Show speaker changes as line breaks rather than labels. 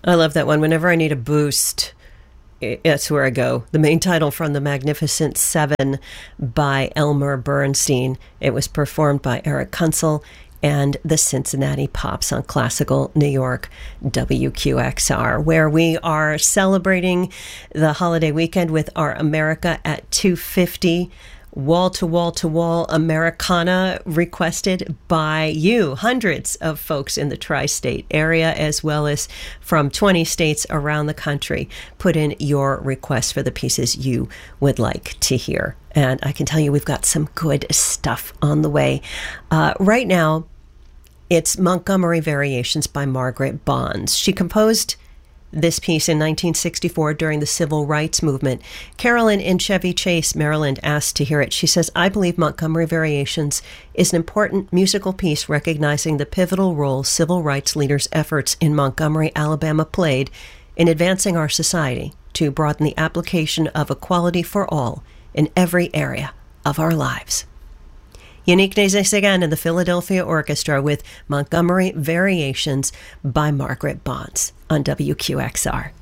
I love that one. Whenever I need a boost, that's where I go. The main title from The Magnificent Seven by Elmer Bernstein. It was performed by Eric Kunzel and the Cincinnati Pops on Classical New York WQXR, where we are celebrating the holiday weekend with our America at 250 wall-to-wall-to-wall Americana requested by you, hundreds of folks in the tri-state area, as well as from 20 states around the country. Put in your requests for the pieces you would like to hear. And I can tell you we've got some good stuff on the way. Right now, it's Montgomery Variations by Margaret Bonds. She composed this piece in 1964 during the Civil Rights Movement. Carolyn in Chevy Chase, Maryland, asked to hear it. She says, I believe Montgomery Variations is an important musical piece recognizing the pivotal role civil rights leaders' efforts in Montgomery, Alabama played in advancing our society to broaden the application of equality for all in every area of our lives. Yannick Nézet-Séguin and the Philadelphia Orchestra with Montgomery Variations by Margaret Bonds on WQXR.